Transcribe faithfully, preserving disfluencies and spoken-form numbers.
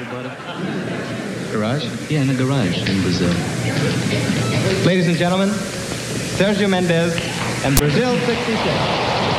bought it. Garage? Yeah, in a garage in Brazil. Ladies and gentlemen, Sergio Mendes and Brazil sixty-six.